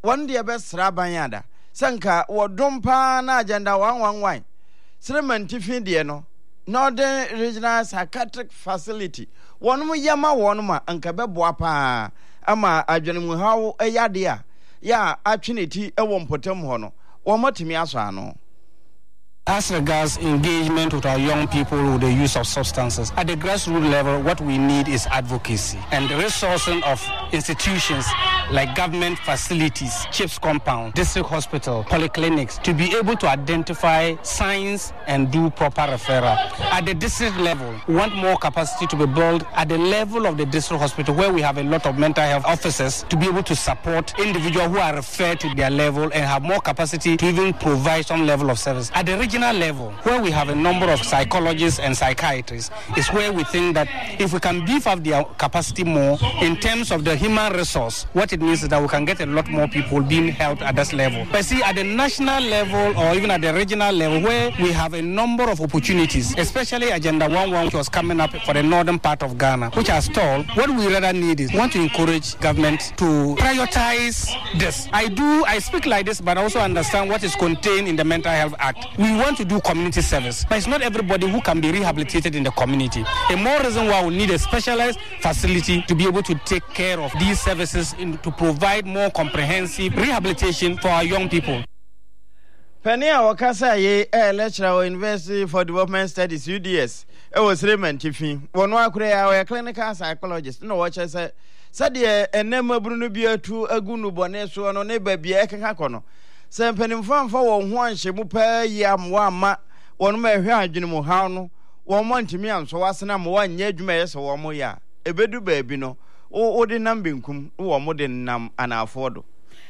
one de besra banyada sanka wodom pa na agenda 111 Sremantifi de no Northern Regional Psychiatric Facility one mu yama one ma anka beboa pa ama adwene mu hawo eyade a ya atweneti ewo mpotem ho no wo motimi aso ano. As regards engagement with our young people with the use of substances, at the grassroots level, what we need is advocacy and the resourcing of institutions like government facilities, CHIPS compound, district hospital, polyclinics, to be able to identify signs and do proper referral. At the district level, we want more capacity to be built at the level of the district hospital where we have a lot of mental health officers to be able to support individuals who are referred to their level and have more capacity to even provide some level of service. At the regional level, where we have a number of psychologists and psychiatrists, is where we think that if we can beef up their capacity more in terms of the human resource, what it means is that we can get a lot more people being helped at this level. But see, at the national level or even at the regional level, where we have a number of opportunities, especially Agenda 111, which was coming up for the northern part of Ghana, which has stalled, what we rather need is want to encourage government to prioritize this. I speak like this, but I also understand what is contained in the Mental Health Act. We want to do community service, but it's not everybody who can be rehabilitated in the community. A more reason why we need a specialized facility to be able to take care of these services to provide more comprehensive rehabilitation for our young people. Penia wakasa ye lecturer University for Development Studies UDS. It was Sremantifi. One wa kure ya clinical psychologist. No watch say de enema brunu bia tu agunu bone so no ne ba bia ekeka kono. Se mpanimfo wo ho anhye mu pa yam wa ma wonu ma hwe adwene mu haw no wo mo ntimi anso wasena mo wanye adwuma yese wo mo ya ebedu baabi no wo de nam benkum wo mo de nam anafodo.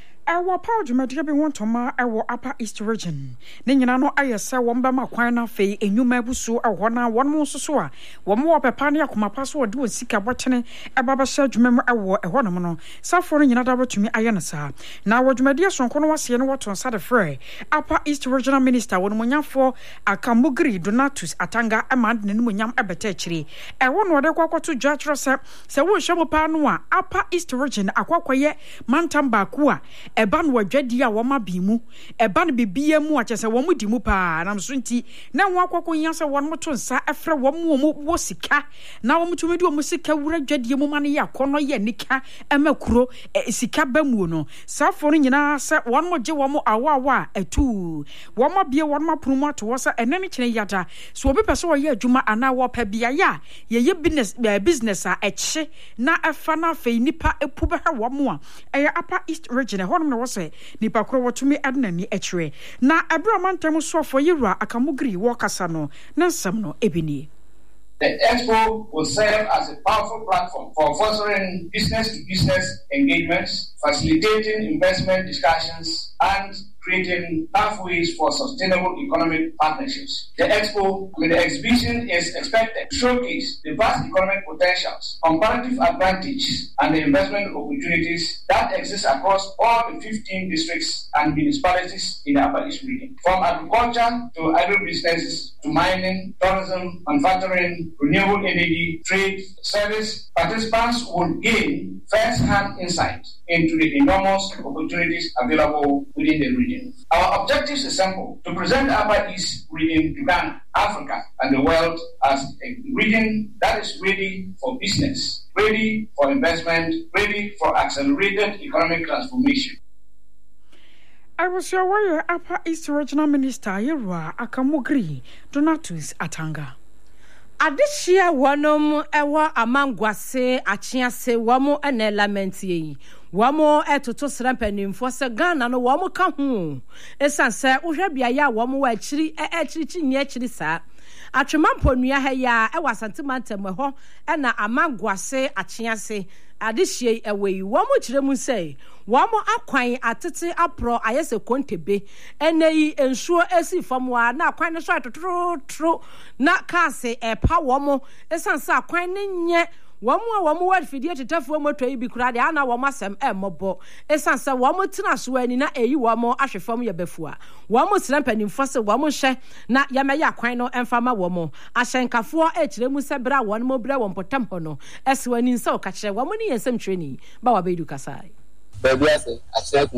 Our power Jumadia be want to ma our upper East region. Nina no ayesa wamba kwana fe enyuma busu ahona one mo so a wo mo pepania kuma paso do sika botene ebaba sha dwumam ewo ehona mo no safo no nyina da botumi ayena sa na wo Jumadia sonko no wase no woton sa de frɛ upper East regional minister won monyafo Akamugri Donatus Atanga amand ne monyam ebeta akire ewo no de kwakoto dwatro se wo hwemo pa no a upper East region akwakoye mantam baku a eban wadwadi a woma bimu eban bibia mu achese womu dimu pa na msunti na wakoko yanse won moto nsa efre womu wo sika na womu tumedi womu sika wura dwadi mu mane ya kono ye nika emakuro sika bamu no safo no nyina se won mo je womu awawa etu womu bie won ma prumo to wo se enene kire yada so obi pese wo ye adwuma ana wo pa bia ya ye business a eche na efa na fe nipa epu be ha womu a eye upper East region ho no wose nipa kro wotumi adnani ekire na abro mantam sofo yira Akamugri wokasa no na nsam no ebini. The Expo will serve as a powerful platform for fostering business-to-business engagements, facilitating investment discussions, and creating pathways for sustainable economic partnerships. The exhibition is expected to showcase the vast economic potentials, comparative advantages, and the investment opportunities that exist across all the 15 districts and municipalities in the Upper East region. From agriculture to agribusinesses to mining, tourism, manufacturing, renewable energy, trade, service, participants will gain first-hand insight into the enormous opportunities available within the region. Our objective is simple: to present the Upper East region to Ghana, Africa, and the world as a region that is ready for business, ready for investment, ready for accelerated economic transformation. I was your Upper East Regional Minister Yerua Akamugri Donatus Atanga. Adishia wanom ewa amangwase achiase wamo ene lamenti wamo etoto srampanimfo se Ghana no wamo ka ho esanse wohwe bia ya wamo wa achiri chinye achiri sa atwemampo nua ha ya ewa santimantem ho ena amangwase achiase adishie ewe wamo kiremu sei wamo akwan atete apro ayese kontebe eneyi ensuo esi famwa na akwan ne so atototro na kase epa wamo esansa akwan ne nye wamo wad fidie tetafo moto yi bi kura de ana wamo asem emmobo esansa wamo tina so ani na eyi wamo ahwefam ya bafua wamo srampanimfo se wamo hye na yameye akwan no emfama wamo ahyenkafo ekiremu se bra won mo bra won potam ho no esiwani nsa o ka kire wamo ni yensem twani ba wa bedu kasai.